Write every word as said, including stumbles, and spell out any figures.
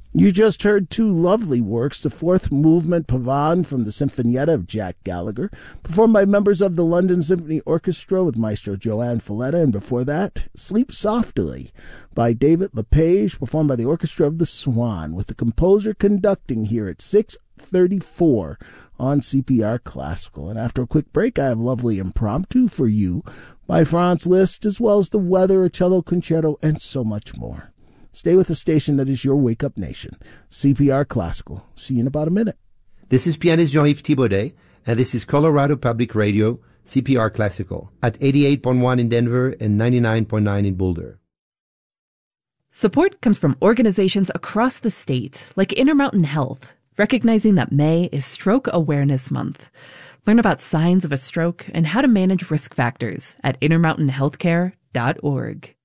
You just heard two lovely works, the fourth movement Pavane from the Sinfonietta of Jack Gallagher, performed by members of the London Symphony Orchestra with Maestro Joanne Falletta, and before that, Sleep Softly by David LePage, performed by the Orchestra of the Swan, with the composer conducting here at six thirty-four on C P R Classical. And after a quick break, I have lovely impromptu for you by Franz Liszt, as well as the weather, a cello concerto, and so much more. Stay with the station that is your wake-up nation, C P R Classical. See you in about a minute. This is pianist Jean-Yves Thibaudet, and this is Colorado Public Radio, C P R Classical, at eighty-eight point one in Denver and ninety-nine point nine in Boulder. Support comes from organizations across the state, like Intermountain Health, recognizing that May is Stroke Awareness Month. Learn about signs of a stroke and how to manage risk factors at intermountain healthcare dot org.